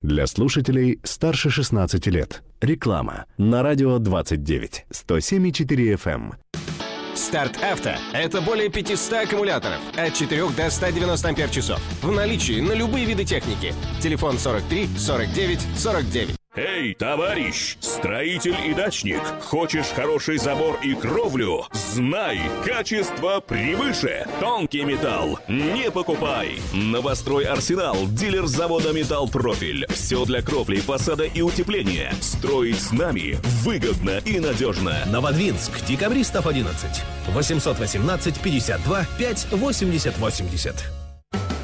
Для слушателей старше 16 лет. Реклама на радио 29, 107,4 FM. Старт Авто – это более 500 аккумуляторов от 4 до 190 ампер-часов. В наличии на любые виды техники. Телефон 43 49 49. Эй, товарищ, строитель и дачник, хочешь хороший забор и кровлю? Знай, качество превыше. Тонкий металл не покупай. Новострой Арсенал, дилер завода «Металл Профиль». Все для кровли, фасада и утепления. Строить с нами выгодно и надежно. Новодвинск, Декабристов 11. 818 52 5 80 80.